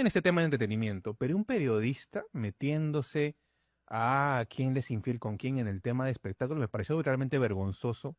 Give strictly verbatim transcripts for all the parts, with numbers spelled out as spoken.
en este tema de entretenimiento, pero un periodista metiéndose a quién les infiel con quién en el tema de espectáculo me pareció realmente vergonzoso.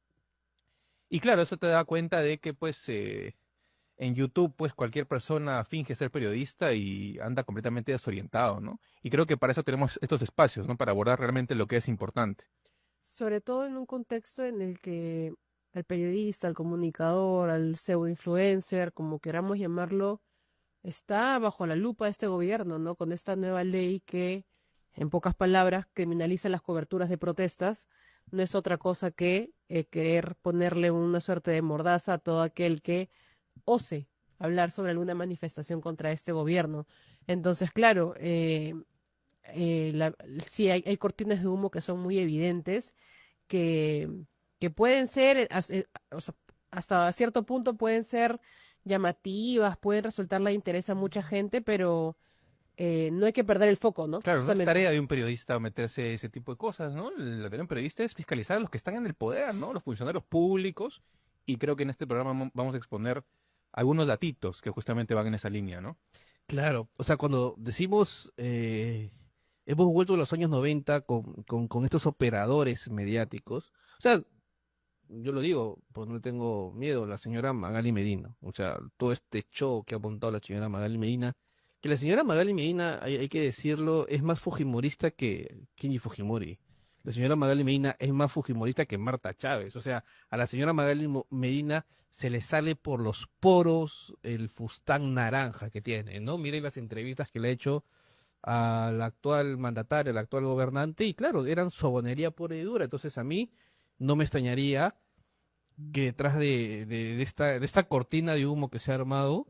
Y claro, eso te da cuenta de que pues eh, en YouTube pues cualquier persona finge ser periodista y anda completamente desorientado, ¿no? Y creo que para eso tenemos estos espacios, ¿no? Para abordar realmente lo que es importante. Sobre todo en un contexto en el que al periodista, al comunicador, al pseudo influencer, como queramos llamarlo, está bajo la lupa de este gobierno, ¿no? Con esta nueva ley que, en pocas palabras, criminaliza las coberturas de protestas, no es otra cosa que eh, querer ponerle una suerte de mordaza a todo aquel que ose hablar sobre alguna manifestación contra este gobierno. Entonces, claro, eh, eh, la- sí hay, hay cortinas de humo que son muy evidentes, que, que pueden ser, eh, as- eh, o sea, hasta cierto punto pueden ser llamativas, pueden resultarle de interés a mucha gente, pero eh, no hay que perder el foco, ¿no? Claro, no es Justamente. tarea de un periodista meterse ese tipo de cosas, ¿no? La tarea de un periodista es fiscalizar a los que están en el poder, ¿no? Los funcionarios públicos. Y creo que en este programa mo- vamos a exponer algunos datitos que justamente van en esa línea, ¿no? Claro, o sea, cuando decimos eh, hemos vuelto a los años noventa con, con, con estos operadores mediáticos, o sea, yo lo digo, pues no le tengo miedo, la señora Magali Medina, o sea, todo este show que ha montado la señora Magali Medina, que la señora Magali Medina, hay, hay que decirlo, es más fujimorista que Kenji Fujimori. La señora Magali Medina es más fujimorista que Marta Chávez. O sea, a la señora Magali Mo- Medina se le sale por los poros el fustán naranja que tiene, ¿no? Miren las entrevistas que le ha hecho al actual mandatario, al actual gobernante, y claro, eran sobonería pura y dura. Entonces a mí no me extrañaría que detrás de, de- de esta, de esta cortina de humo que se ha armado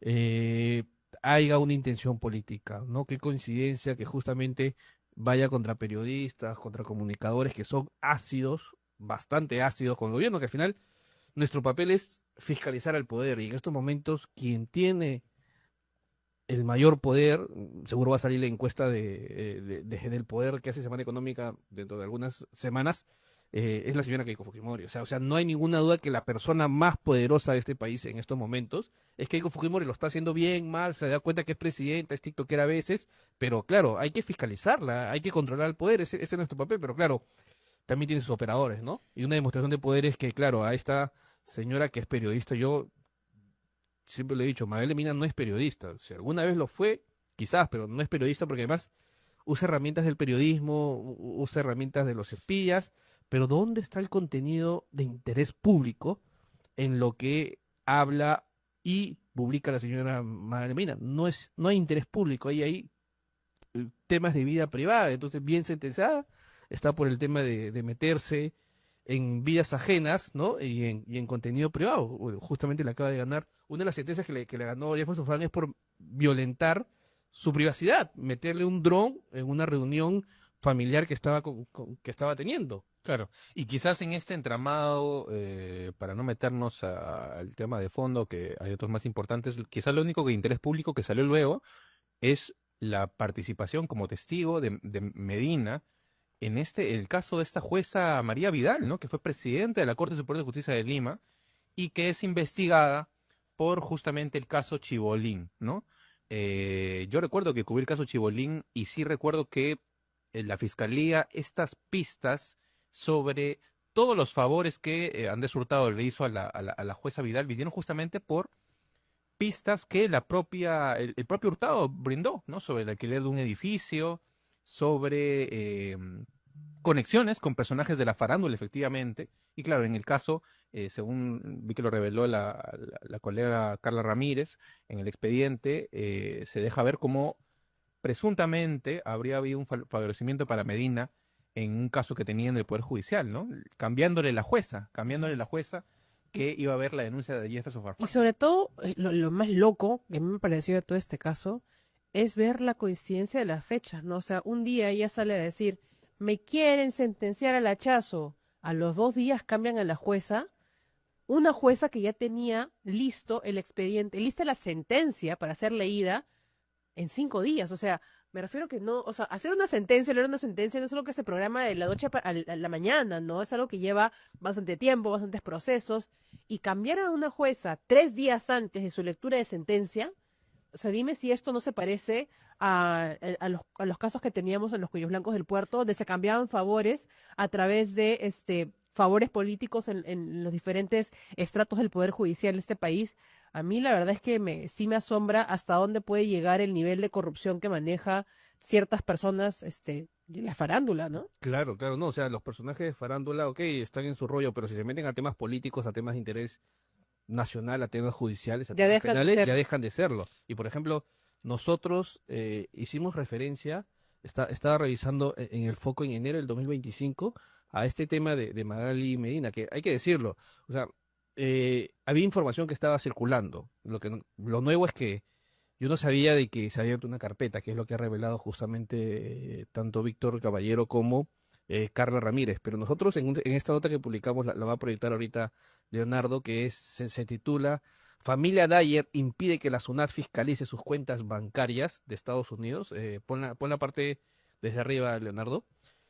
eh, haya una intención política, ¿no? Qué coincidencia que justamente vaya contra periodistas, contra comunicadores que son ácidos, bastante ácidos con el gobierno, que al final nuestro papel es fiscalizar al poder y en estos momentos quien tiene el mayor poder, seguro va a salir la encuesta de, eh, de- de- del poder que hace Semana Económica dentro de algunas semanas, eh, es la señora Keiko Fujimori. O sea, o sea, no hay ninguna duda que la persona más poderosa de este país en estos momentos es Keiko Fujimori. Lo está haciendo bien, mal, se da cuenta que es presidenta, es tiktokera a veces, pero claro, hay que fiscalizarla, hay que controlar el poder, ese, ese es nuestro papel, pero claro, también tiene sus operadores, ¿no? Y una demostración de poder es que, claro, a esta señora que es periodista, yo siempre lo he dicho, Magali Mina no es periodista. Si alguna vez lo fue, quizás, pero no es periodista porque además usa herramientas del periodismo, u- usa herramientas de los espías, pero ¿dónde está el contenido de interés público en lo que habla y publica la señora Magali Mina? No es, no hay interés público, ahí hay eh, temas de vida privada, entonces bien sentenciada, está por el tema de, de meterse en vidas ajenas, ¿no? Y en, y en contenido privado. Bueno, justamente le acaba de ganar, una de las sentencias que le, que le ganó Jefferson Farfán es por violentar su privacidad, meterle un dron en una reunión familiar que estaba, con- con- que estaba teniendo. Claro. Y quizás en este entramado, eh, para no meternos a- al tema de fondo, que hay otros más importantes, quizás lo único de interés público que salió luego es la participación como testigo de, de Medina en este, el caso de esta jueza María Vidal, ¿no? Que fue presidenta de la Corte Superior de Justicia de Lima y que es investigada por justamente el caso Chibolín, ¿no? Eh, yo recuerdo que cubrí el caso Chibolín y sí recuerdo que eh, la fiscalía estas pistas sobre todos los favores que eh, Andrés Hurtado le hizo a la, a la, a la jueza Vidal vinieron justamente por pistas que la propia, el, el propio Hurtado brindó, ¿no? Sobre el alquiler de un edificio, sobre eh, conexiones con personajes de la farándula, efectivamente. Y claro, en el caso, eh, según vi que lo reveló la, la, la colega Carla Ramírez en el expediente, eh, se deja ver cómo presuntamente habría habido un fa- favorecimiento para Medina en un caso que tenía en el Poder Judicial, ¿no? Cambiándole la jueza, cambiándole la jueza Y, que iba a ver la denuncia de Jefferson y Farfán. sobre todo, eh, lo, lo más loco que a mí me pareció de todo este caso es ver la coincidencia de las fechas, ¿no? O sea, un día ella sale a decir, me quieren sentenciar al hachazo. A los dos días cambian a la jueza, una jueza que ya tenía listo el expediente, lista la sentencia para ser leída en cinco días. O sea, me refiero que no, o sea, hacer una sentencia, leer una sentencia no es algo que se programa de la noche pa- a la a la mañana, ¿no? Es algo que lleva bastante tiempo, bastantes procesos. Y cambiar a una jueza tres días antes de su lectura de sentencia O sea, dime si esto no se parece a, a los, a los casos que teníamos en los Cuellos Blancos del Puerto, donde se cambiaban favores a través de este favores políticos en, en los diferentes estratos del Poder Judicial de este país. A mí la verdad es que me, sí me asombra hasta dónde puede llegar el nivel de corrupción que maneja ciertas personas este, de la farándula, ¿no? Claro, claro, no, o sea, los personajes de farándula, ok, están en su rollo, pero si se meten a temas políticos, a temas de interés nacional, a temas judiciales, a Ya temas dejan de penales, ya ser. dejan de serlo. Y por ejemplo, nosotros eh, hicimos referencia, está, estaba revisando e- en el foco en enero del dos mil veinticinco a este tema de, de Magali Medina, que hay que decirlo, o sea, eh, había información que estaba circulando. Lo que no- lo nuevo es que yo no sabía de que se había abierto una carpeta, que es lo que ha revelado justamente eh, tanto Víctor Caballero como eh, Carla Ramírez. Pero nosotros en, un- en esta nota que publicamos, la, la va a proyectar ahorita Leonardo, que es, se, se titula Familia Dyer impide que la SUNAT fiscalice sus cuentas bancarias de Estados Unidos. Eh, pon la, pon la parte desde arriba, Leonardo.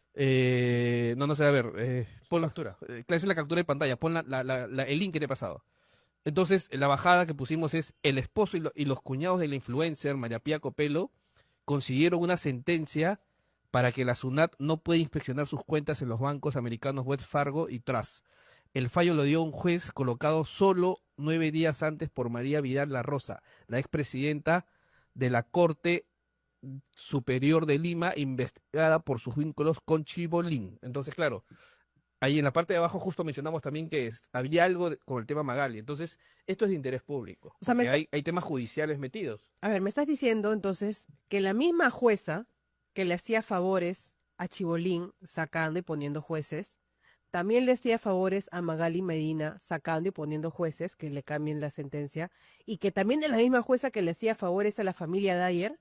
Eh, no, no sé, a ver, eh, pon la captura. Eh, claro, esa es la captura de pantalla. Pon la, la- la- la- el link que te he pasado. Entonces, la bajada que pusimos es el esposo y, lo- y los cuñados de la influencer María Pía Copelo consiguieron una sentencia para que la SUNAT no pueda inspeccionar sus cuentas en los bancos americanos Wells Fargo y Trust. El fallo lo dio un juez colocado solo nueve días antes por María Vidal La Rosa, la expresidenta de la Corte Superior de Lima, investigada por sus vínculos con Chibolín. Entonces, claro, ahí en la parte de abajo justo mencionamos también que es- había algo de- con el tema Magali. Entonces, esto es de interés público, O sea, me porque está- hay, hay temas judiciales metidos. a ver, me estás diciendo entonces que la misma jueza que le hacía favores a Chibolín sacando y poniendo jueces, también le hacía favores a Magali Medina sacando y poniendo jueces que le cambien la sentencia, y que también es la misma jueza que le hacía favores a la familia Dyer,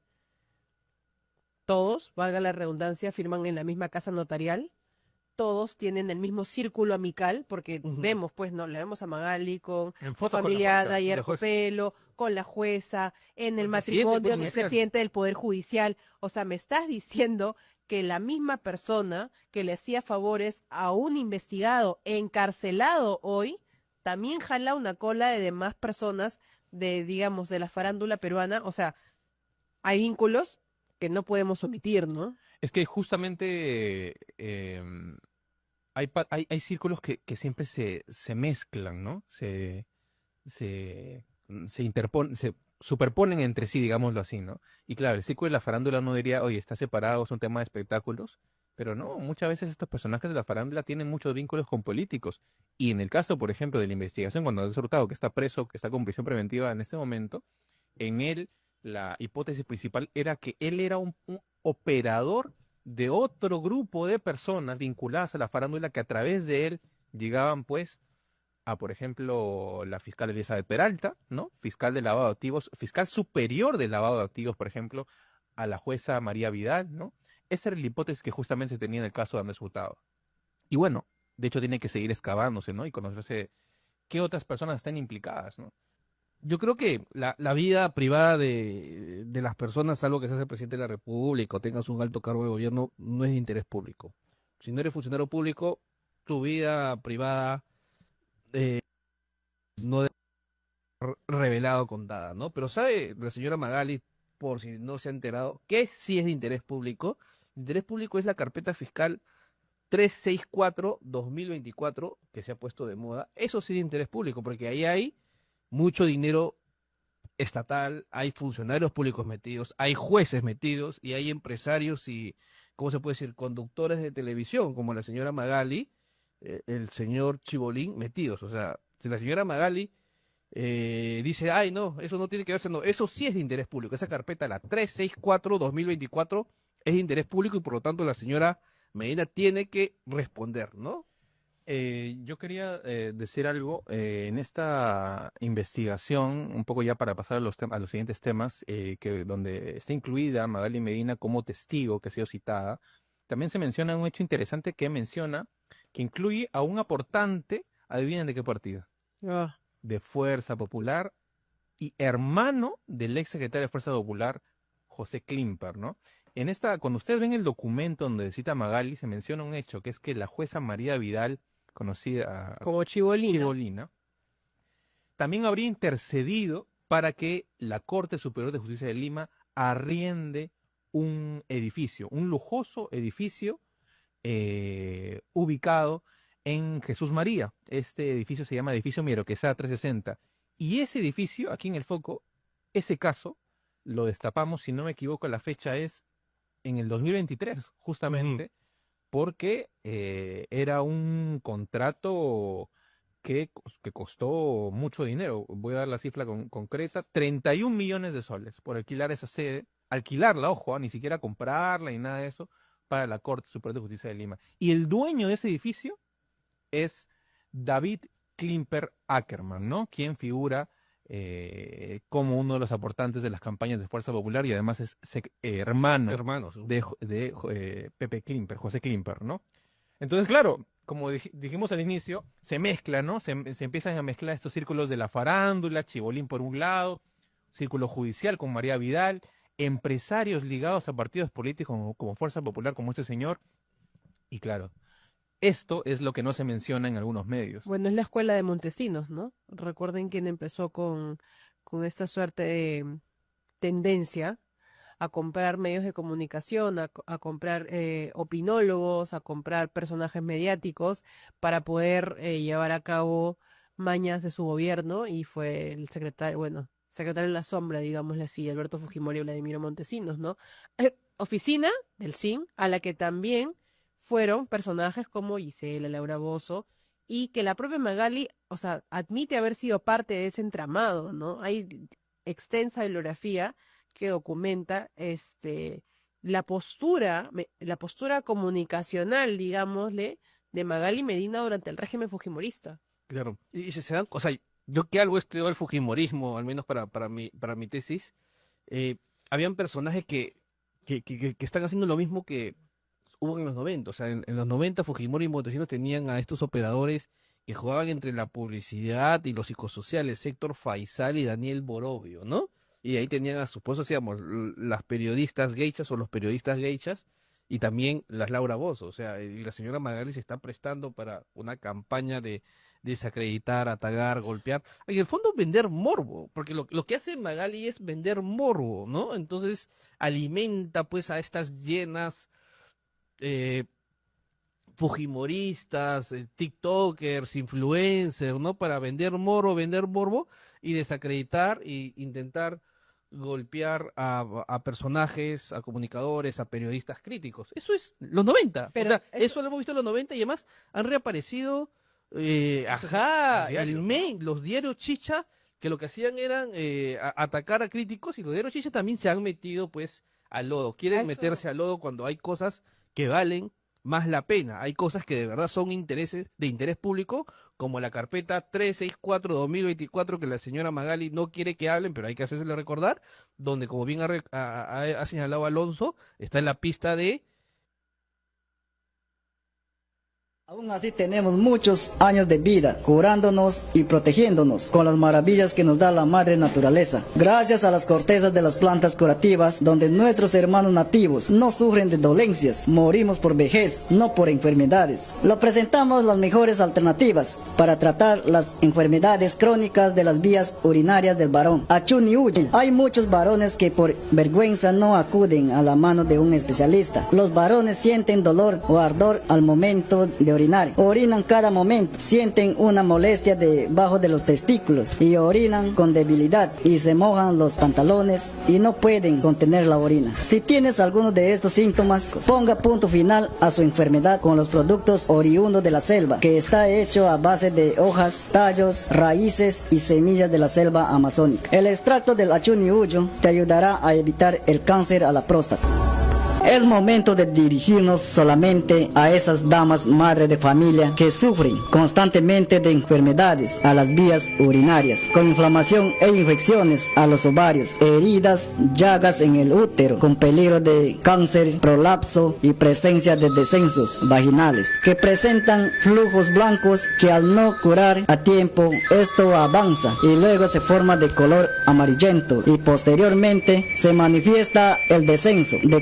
todos, valga la redundancia, firman en la misma casa notarial, todos tienen el mismo círculo amical, porque Ujú. vemos, pues, no, le vemos a Magali con En la fotos con la familia jueza. Dyer La jueza. Copelo, con la jueza, en el El presidente del matrimonio Poder del Judicial. presidente del Poder Judicial. O sea, me estás diciendo que la misma persona que le hacía favores a un investigado encarcelado hoy, también jala una cola de demás personas de, digamos, de la farándula peruana. O sea, hay vínculos que no podemos omitir, ¿no? Es que justamente eh, hay, pa- hay, hay círculos que, que siempre se, se mezclan, ¿no? Se, se, mm, se interponen, se superponen entre sí, digámoslo así, ¿no? Y claro, el círculo de la farándula no diría, oye, está separado, es un tema de espectáculos, pero no, muchas veces estos personajes de la farándula tienen muchos vínculos con políticos. Y en el caso, por ejemplo, de la investigación, cuando Andrés Hurtado, que está preso, que está con prisión preventiva en este momento, en él la hipótesis principal era que él era un, un operador de otro grupo de personas vinculadas a la farándula que a través de él llegaban pues a, por ejemplo, la fiscal Elizabeth Peralta, ¿no? Fiscal de lavado de activos, fiscal superior de lavado de activos, por ejemplo, a la jueza María Vidal, ¿no? Esa era la hipótesis que justamente se tenía en el caso de Andrés Hurtado. Y bueno, de hecho tiene que seguir excavándose, ¿no? Y conocerse qué otras personas están implicadas, ¿no? Yo creo que la, la vida privada de, de las personas, salvo que seas el presidente de la República o tengas un alto cargo de gobierno, no es de interés público. Si no eres funcionario público, tu vida privada eh, no debe ser revelado contada, ¿no? Pero sabe la señora Magali, por si no se ha enterado, que sí es de interés público. De interés público es la carpeta fiscal trescientos sesenta y cuatro dos mil veinticuatro que se ha puesto de moda. Eso sí de interés público, porque ahí hay mucho dinero estatal, hay funcionarios públicos metidos, hay jueces metidos y hay empresarios y, ¿cómo se puede decir?, conductores de televisión, como la señora Magali, eh, el señor Chibolín, metidos. O sea, si la señora Magali eh, dice, ay, no, eso no tiene que verse, no, eso sí es de interés público. Esa carpeta, la trescientos sesenta y cuatro dos mil veinticuatro, es de interés público y por lo tanto la señora Medina tiene que responder, ¿no? Eh, yo quería eh, decir algo eh, en esta investigación, un poco ya para pasar a los, tem- a los siguientes temas, eh, que donde está incluida Magali Medina como testigo que ha sido citada. También se menciona un hecho interesante que menciona que incluye a un aportante, adivinen de qué partido, Ah, de Fuerza Popular y hermano del ex secretario de Fuerza Popular, José Klimper, ¿no? En esta, cuando ustedes ven el documento donde cita Magali, se menciona un hecho, que es que la jueza María Vidal, conocida como Chibolina. Chibolina, también habría intercedido para que la Corte Superior de Justicia de Lima arriende un edificio, un lujoso edificio eh, ubicado en Jesús María. Este edificio se llama Edificio Miero Quesada trescientos sesenta. Y ese edificio, aquí en el foco, ese caso, lo destapamos, si no me equivoco, la fecha es en el dos mil veintitrés, justamente, uh-huh. porque eh, era un contrato que, que costó mucho dinero. Voy a dar la cifra con, concreta, treinta y un millones de soles por alquilar esa sede, alquilarla, ojo, ¿eh? Ni siquiera comprarla ni nada de eso, para la Corte Superior de Justicia de Lima. Y el dueño de ese edificio es David Klimper Ackerman, ¿no? Quien figura eh, como uno de los aportantes de las campañas de Fuerza Popular y además es eh, hermano Hermanos. de, de eh, Pepe Klimper, José Klimper, ¿no? Entonces, claro, como dij dijimos al inicio, se mezcla, ¿no? Se, se empiezan a mezclar estos círculos de la farándula, Chibolín por un lado, círculo judicial con María Vidal, empresarios ligados a partidos políticos como, como Fuerza Popular, como este señor, y claro, esto es lo que no se menciona en algunos medios. Bueno, es la escuela de Montesinos, ¿no? Recuerden quién empezó con, con esta suerte de tendencia a comprar medios de comunicación, a, a comprar eh, opinólogos, a comprar personajes mediáticos para poder eh, llevar a cabo mañas de su gobierno, y fue el secretario, bueno, secretario en la sombra, digámosle así, Alberto Fujimori y Vladimiro Montesinos, ¿no? Eh, oficina del S I N, a la que también fueron personajes como Gisela, Laura Bozzo, y que la propia Magali, o sea, admite haber sido parte de ese entramado, ¿no? Hay extensa bibliografía que documenta este la postura, la postura comunicacional, digámosle, de Magali Medina durante el régimen fujimorista. Claro, y, y se, se dan, o sea, yo que algo he estudiado el fujimorismo, al menos para, para, mi, para mi tesis, eh, habían personajes que, que, que, que están haciendo lo mismo que hubo en los noventa, o sea, en, en los noventa Fujimori y Montesinos tenían a estos operadores que jugaban entre la publicidad y lo psicosocial, el Héctor Faisal y Daniel Borovio, ¿no? Y ahí tenían a sus esposos, digamos, las periodistas geichas o los periodistas geichas, y también las Laura Bozzo, o sea, y la señora Magali se está prestando para una campaña de desacreditar, atacar, golpear, en el fondo vender morbo, porque lo, lo que hace Magali es vender morbo, ¿no? Entonces alimenta pues a estas llenas Eh, fujimoristas, eh, tiktokers, influencers, ¿no? Para vender morbo, vender morbo y desacreditar e intentar golpear a, a personajes, a comunicadores, a periodistas críticos. Eso es los noventa. Pero o sea, eso... eso lo hemos visto en los noventa y además han reaparecido eh, ajá, el main, los diarios chicha, que lo que hacían eran eh, a, atacar a críticos, y los diarios chicha también se han metido pues al lodo. Quieren eso... meterse al lodo cuando hay cosas que valen más la pena. Hay cosas que de verdad son intereses de interés público, como la carpeta trescientos sesenta y cuatro guión dos mil veinticuatro, que la señora Magali no quiere que hablen, pero hay que hacérselo recordar, donde, como bien ha, ha, ha señalado Alonso, está en la pista de... Aún así tenemos muchos años de vida, curándonos y protegiéndonos con las maravillas que nos da la madre naturaleza. Gracias a las cortezas de las plantas curativas, donde nuestros hermanos nativos no sufren de dolencias, morimos por vejez, no por enfermedades. Lo presentamos las mejores alternativas para tratar las enfermedades crónicas de las vías urinarias del varón. Achuni Uyi. Hay muchos varones que por vergüenza no acuden a la mano de un especialista. Los varones sienten dolor o ardor al momento de orinar. Orinan cada momento, sienten una molestia debajo de los testículos y orinan con debilidad y se mojan los pantalones y no pueden contener la orina. Si tienes alguno de estos síntomas, ponga punto final a su enfermedad con los productos oriundos de la selva, que está hecho a base de hojas, tallos, raíces y semillas de la selva amazónica. El extracto del Achuni Uyo te ayudará a evitar el cáncer a la próstata. Es momento de dirigirnos solamente a esas damas madres de familia que sufren constantemente de enfermedades a las vías urinarias, con inflamación e infecciones a los ovarios, heridas, llagas en el útero, con peligro de cáncer, prolapso y presencia de descensos vaginales, que presentan flujos blancos que al no curar a tiempo, esto avanza y luego se forma de color amarillento y posteriormente se manifiesta el descenso de color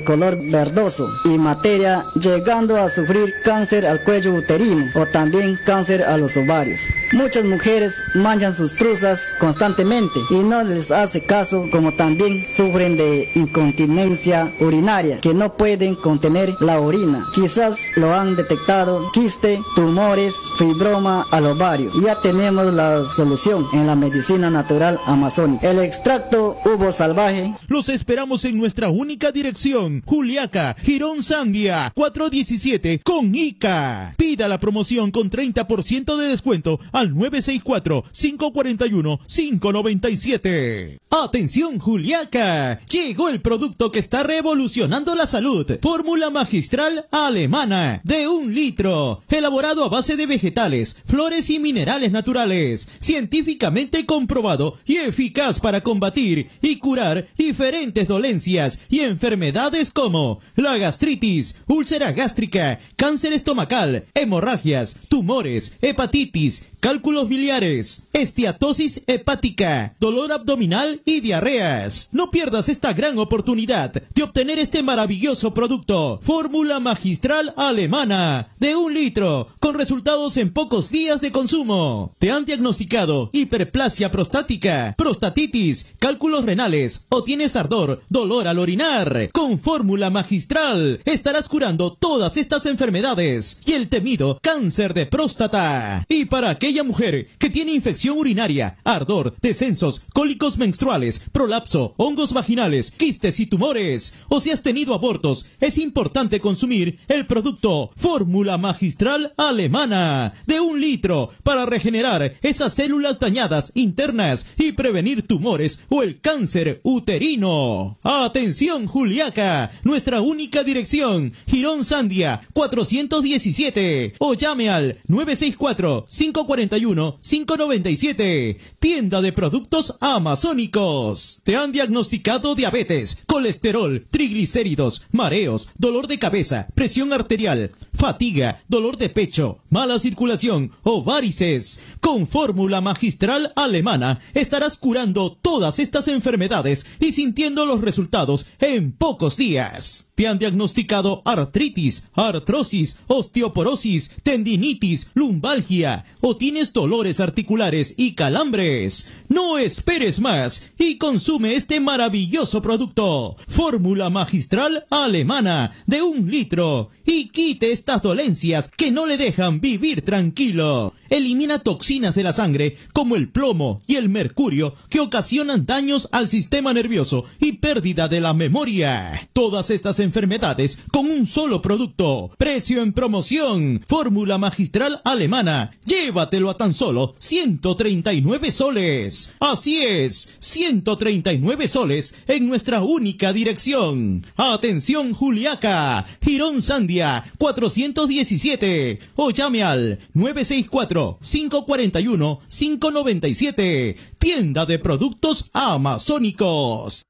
verdoso y materia, llegando a sufrir cáncer al cuello uterino o también cáncer a los ovarios. Muchas mujeres manchan sus truzas constantemente y no les hace caso, como también sufren de incontinencia urinaria, que no pueden contener la orina. Quizás lo han detectado, quiste, tumores, fibroma al ovario. Ya tenemos la solución en la medicina natural amazónica. El extracto uvo salvaje. Los esperamos en nuestra única dirección, Juliaca, Girón Sandia, cuatrocientos diecisiete con Ica. Pida la promoción con treinta por ciento de descuento al nueve seis cuatro, cinco cuatro uno, cinco nueve siete. Atención Juliaca, llegó el producto que está revolucionando la salud. Fórmula magistral alemana de un litro, elaborado a base de vegetales, flores y minerales naturales, científicamente comprobado y eficaz para combatir y curar diferentes dolencias y enfermedades como la gastritis, úlcera gástrica, cáncer estomacal, hemorragias, tumores, hepatitis, cálculos biliares, esteatosis hepática, dolor abdominal y diarreas. No pierdas esta gran oportunidad de obtener este maravilloso producto. Fórmula magistral alemana de un litro, con resultados en pocos días de consumo. ¿Te han diagnosticado hiperplasia prostática, prostatitis, cálculos renales o tienes ardor, dolor al orinar? Con fórmula magistral estarás curando todas estas enfermedades y el temido cáncer de próstata. Y para aquella mujer que tiene infección urinaria, ardor, descensos, cólicos menstruales, prolapso, hongos vaginales, quistes y tumores, o si has tenido abortos, es importante consumir el producto Fórmula Magistral Alemana de un litro para regenerar esas células dañadas internas y prevenir tumores o el cáncer uterino. Atención Juliaca, nuestra única dirección, Girón Sandia cuatrocientos diecisiete, o llame al nueve seis cuatro, cinco cuatro uno, cinco nueve siete. Tienda de productos amazónicos. ¿Te han diagnosticado diabetes, colesterol, triglicéridos, mareos, dolor de cabeza, presión arterial, fatiga, dolor de pecho, mala circulación o varices? Con fórmula magistral alemana estarás curando todas estas enfermedades y sintiendo los resultados en pocos días. ¿Te han diagnosticado artritis, artrosis, osteoporosis, tendinitis, lumbalgia o tienes dolores articulares y calambres? No esperes más y consume este maravilloso producto. Fórmula magistral alemana de un litro y quite estas dolencias que no le dejan vivir tranquilo. Elimina toxinas de la sangre como el plomo y el mercurio que ocasionan daños al sistema nervioso y pérdida de la memoria. Todas estas enfermedades con un solo producto. Precio en promoción. Fórmula magistral alemana. Llévatelo a tan solo ciento treinta y nueve soles. Así es, ciento treinta y nueve soles en nuestra única dirección. Atención Juliaca, Girón Sandia cuatrocientos diecisiete, o llame al nueve seis cuatro, cinco cuatro uno, cinco nueve siete. Tienda de productos amazónicos.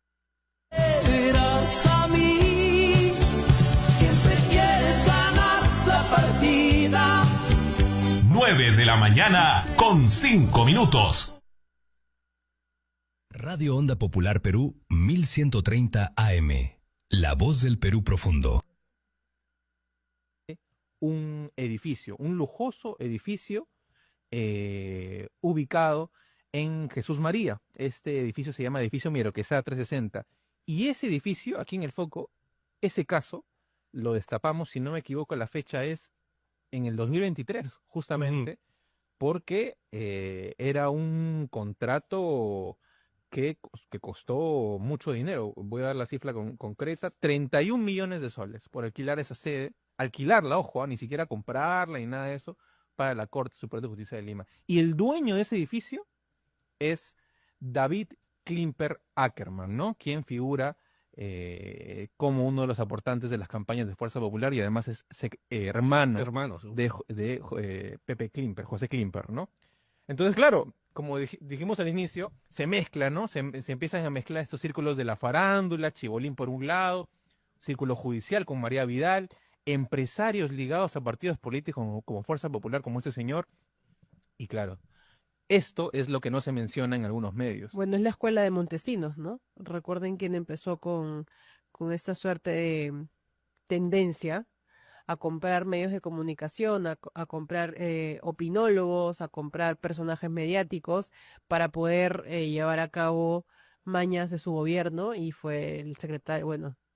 Verás a mí, siempre quieres ganar la partida. nueve de la mañana con cinco minutos. Radio Onda Popular Perú mil ciento treinta A M. La voz del Perú profundo. Un edificio, un lujoso edificio eh, ubicado en Jesús María. Este edificio se llama Edificio Miero Quesada trescientos sesenta. Y ese edificio, aquí en el foco, ese caso, lo destapamos, si no me equivoco, la fecha es en el dos mil veintitrés, justamente, uh-huh. porque eh, era un contrato que, que costó mucho dinero. Voy a dar la cifra con, concreta, treinta y un millones de soles por alquilar esa sede, alquilarla, ojo, ¿eh? Ni siquiera comprarla ni nada de eso, para la Corte Suprema de Justicia de Lima. Y el dueño de ese edificio es David Klimper Ackerman, ¿no? Quien figura eh, como uno de los aportantes de las campañas de Fuerza Popular y además es eh, hermano Hermanos. de, de eh, Pepe Klimper, José Klimper, ¿no? Entonces, claro, como dij dijimos al inicio, se mezcla, ¿no? Se, se empiezan a mezclar estos círculos de la farándula, Chibolín por un lado, círculo judicial con María Vidal, empresarios ligados a partidos políticos como, como Fuerza Popular, como este señor, y claro, esto es lo que no se menciona en algunos medios. Bueno, es la escuela de Montesinos, ¿no? Recuerden quién empezó con, con esta suerte de, tendencia a comprar medios de comunicación, a, co- a comprar eh, opinólogos, a comprar personajes mediáticos para poder eh, llevar a cabo mañas de su gobierno, y fue el secretario, bueno,